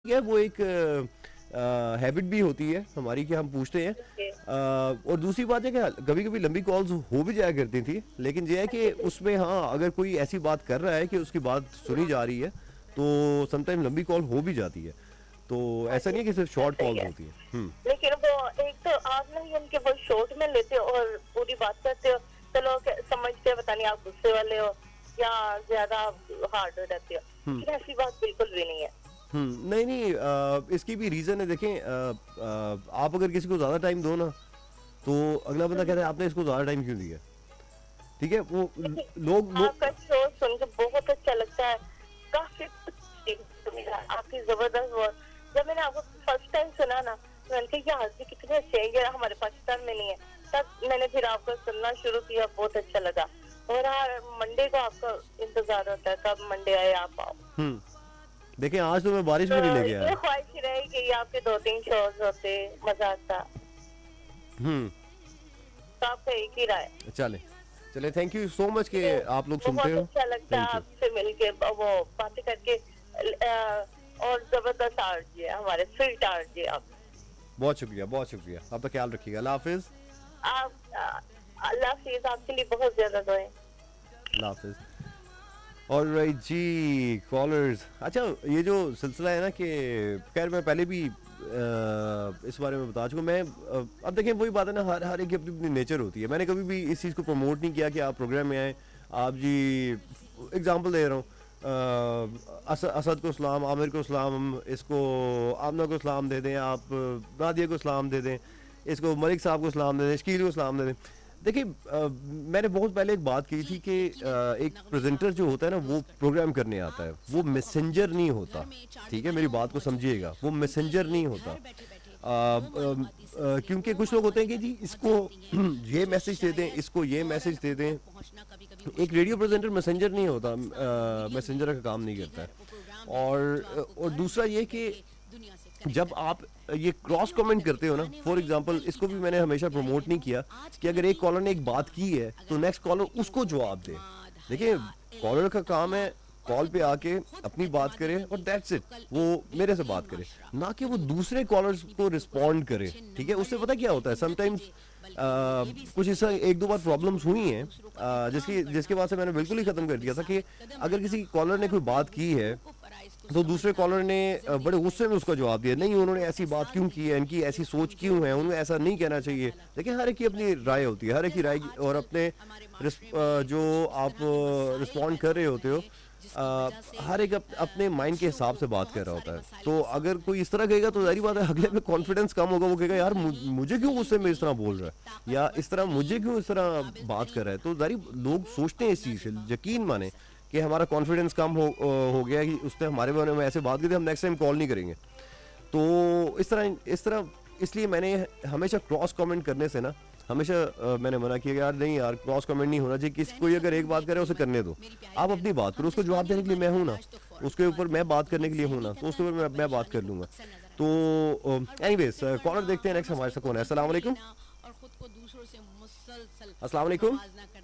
है वो एक हैबिट भी होती है हमारी कि हम पूछते हैं। और दूसरी बात है कि कभी कभी लंबी कॉल्स हो भी जाया करती थी, लेकिन ये है कि उसमें हाँ अगर कोई ऐसी बात कर रहा है कि उसकी बात सुनी जा रही है तो समटाइम लंबी कॉल हो भी जाती है। तो हाँ ऐसा जी, नहीं है कि सिर्फ शॉर्ट सही कॉल्स है। होती है। लेकिन वो एक तो आप नहीं उनके वो शॉर्ट में लेते हो और पूरी बात करते हो, तो लोग समझते हैं पता नहीं आप गुस्से वाले हो या ज्यादा हार्ड हो जाते हो, हम्म लेकिन ऐसी बात बिल्कुल भी नहीं है। नहीं नहीं, इसकी भी रीज़न है। देखें, आप अगर किसी को ज़्यादा टाइम दो ना तो अगला बंदा कहता है आपने इसको ज़्यादा टाइम क्यों दिया। ठीक है, वो लोग आपका शो सुन के बहुत अच्छा लगता है, काफी कुछ सीखने को मिला, आपकी जबरदस्त वर्क। जब मैंने आपको फर्स्ट टाइम सुना ना, तो मैंने कहा यार ये कितने अच्छे हैं, ये हमारे पाकिस्तान में नहीं है। तब मैंने फिर आपको सुनना शुरू किया, बहुत अच्छा लगा। और हर मंडे को आपका इंतजार होता है कब मंडे आए आप आओ। देखें, आज तो मैं बारिश तो भी नहीं लेके ये आया। ख्वाहिश रहेगी कि आपके 2-3 शोज होते, मजा आता। हम्म तो आपका एक ही राय। चले चले, थैंक यू सो मच कि आप लोग सुनते बहुत हो। अच्छा लगता है थैंक यू। आपसे मिलके, वो बातें करके। और जबरदस्त आरजे हमारे स्वीट आरजे आप। बहुत शुक्रिया, बहुत शुक्रिया। आपका ख्याल रखिएगा। अल्लाह हाफिज़। अल्लाह हाफिज, आपके लिए बहुत ज्यादा दुआएं। अल्लाह हाफिज़। ऑलराइट जी, कॉलर्स। अच्छा, ये जो सिलसिला है ना कि खैर मैं पहले भी इस बारे में बता चुका। मैं अब देखें वही बात है ना, हर हर एक की अपनी अपनी नेचर होती है। मैंने कभी भी इस चीज़ को प्रमोट नहीं किया कि आप प्रोग्राम में आए। आप जी, एग्जांपल दे रहा हूँ, असद को सलाम, आमिर को सलाम, इसको आमना को सलाम दे दें, आप नादिया को सलाम दे दें, इसको मलिक साहब को सलाम दे दें, शकील को सलाम दे दें। देखिए, मैंने बहुत पहले एक बात की थी कि एक प्रेजेंटर जो होता है ना वो प्रोग्राम करने आता है, वो मैसेंजर नहीं होता। ठीक है, मेरी बात को समझिएगा, वो मैसेंजर नहीं होता। क्योंकि कुछ लोग होते हैं कि जी इसको ये मैसेज दे दें, इसको ये मैसेज दे दें। एक रेडियो प्रेजेंटर मैसेंजर नहीं होता, मैसेंजर का काम नहीं करता है। और दूसरा ये कि जब आप ये क्रॉस कमेंट करते हो ना, फॉर एग्जांपल, इसको भी मैंने हमेशा प्रमोट नहीं किया कि अगर एक कॉलर ने एक बात की है तो नेक्स्ट कॉलर उसको जवाब दे। देखिए, कॉलर का काम है कॉल पे आके अपनी बात करे और दैट्स इट, वो मेरे से बात करे, ना कि वो दूसरे कॉलर्स को रिस्पॉन्ड करे। ठीक है, उससे पता क्या होता है, समटाइम्स कुछ इस एक दो बार प्रॉब्लम्स हुई हैं, जिसकी जिसके बाद से मैंने बिल्कुल ही ख़त्म कर दिया था कि अगर किसी कॉलर ने कोई बात की है तो दूसरे कॉलर ने बड़े गुस्से में उसका जवाब दिया, नहीं उन्होंने ऐसी बात क्यों की है, इनकी ऐसी सोच क्यों है, उन्हें ऐसा नहीं कहना चाहिए। देखिए, हर एक की अपनी राय होती है, हर एक की राय और अपने जो आप रिस्पॉन्ड कर रहे होते हो, हर एक अपने माइंड के हिसाब से बात कर रहा होता है। तो अगर कोई इस तरह कहेगा तो जाहिर बात है अगले में कॉन्फिडेंस कम होगा। वो कहेगा यार मुझे क्यों गुस्से में इस तरह बोल रहा है, या इस तरह मुझे क्यों इस तरह बात कर रहा है। तो जाहिर लोग सोचते हैं इस चीज़ से, यकीन माने कि हमारा कॉन्फिडेंस कम हो गया कि उसने हमारे बारे में ऐसे बात की थी, हम नेक्स्ट टाइम कॉल नहीं करेंगे। तो इस तरह इसलिए मैंने हमेशा क्रॉस कमेंट करने से ना हमेशा मैंने मना किया कि यार नहीं यार, क्रॉस कमेंट नहीं होना चाहिए। किसी कोई अगर एक बात करे उसे करने दो, आप अपनी बात करो, उसको जवाब देने के लिए मैं हूँ ना, उसके ऊपर मैं बात करने के लिए हूँ ना, तो उसके ऊपर मैं बात कर लूँगा। तो एनीवेज, कॉलर देखते हैं नेक्स्ट हमारे साथ कौन है। अस्सलाम वालेकुम। अस्सलाम वालेकुम।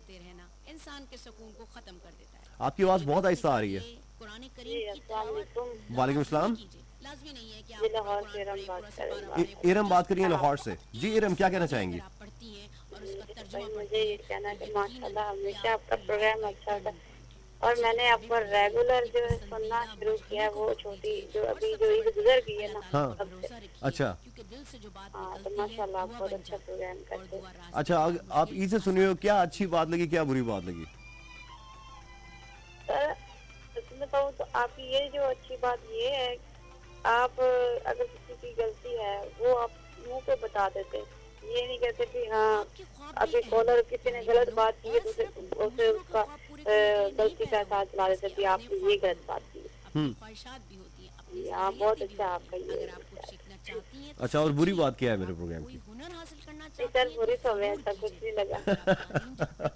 आपकी आवाज़ बहुत आहिस्ता आ रही है। जी अस्सलाम वालेकुम। वालेकुम सलाम। जी लाहौर से इरम बात कर रही हूँ। इरम बात करिए लाहौर से। जी इरम, क्या कहना चाहेंगी? भाई मुझे ये कहना है कि माशाल्लाह हमेशा आपका प्रोग्राम अच्छा था, और मैंने आपको रेगुलर जो है सुनना शुरू किया, वो छोटी जो अभी जो ईद गुजर गई है ना, हाँ, तब से। अच्छा हाँ तो माशाल्लाह आप बहुत अच्छा प्रोग्राम करते हैं। अच्छा। आप ई से सुनिए, क्या अच्छी बात लगी, क्या बुरी बात लगी? सर सच में कहूँ तो आपकी ये जो अच्छी बात ये है, आप अगर किसी की गलती है वो आप मुंह पे बता देते, ये नहीं कहते कि हाँ अभी कॉलर किसी ने गलत बात की है तो उसे उसका गलती का एहसास दिला देते कि आपने ये गलत बात की। हाँ बहुत अच्छा आपका ये। अच्छा, और बुरी बात क्या है मेरे प्रोग्राम की? नहीं सर, बुरी तो हमें ऐसा कुछ नहीं लगा।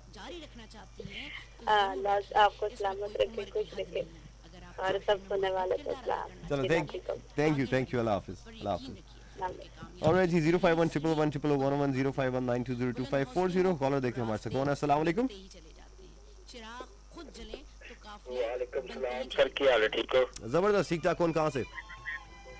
अल्लाह आपको सलामत रखे, खुश रखे, और सब सुनने वाले को सलाम। चलो, थैंक यू। अल्लाह हाफिज़। अल्लाह हाफिज़। ऑलराइट जी, 05111111051 0511192022540 कॉलर देखते हैं हमारे साथ कौन है। अस्सलाम वालेकुम। वालेकुम सलाम सर, क्या हाल है, ठीक हो? जबरदस्त, ठीक ठाक। कौन कहाँ से?